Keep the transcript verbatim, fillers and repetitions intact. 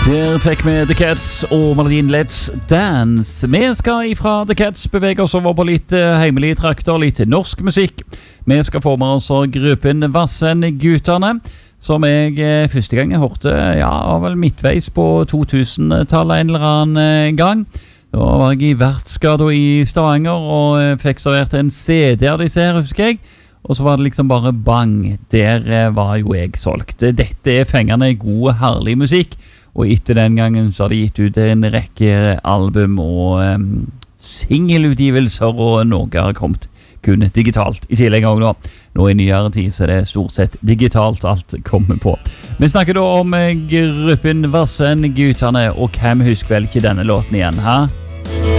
Der fikk vi The Cats og melodien Let's Dance. Vi skal ifra The Cats bevege oss over på litt uh, heimelige trakter, litt norsk musikk. Vi skal få med oss gruppen Vassen-gutterne, som jeg uh, første gang jeg hørte, ja, vel midtveis på to tusen-tallet en eller annen uh, gang. Da var jeg i Vertskada i Stavanger og uh, fikk servert en C D av disse her, husker jeg. Og så var det liksom bare bang, der uh, var jo jeg solgt. Dette er fengende god, herlig musikk. Og etter den gangen så har de gitt ut en rekke album og um, singelutgivelser, og noe har kommet kun digitalt i tillegg også nå. Nå i nyere tid så er det stort sett digitalt alt kommer på. Vi snakker da om uh, gruppen Vassen-gutterne, og hvem husker vel ikke denne låten igjen, ha?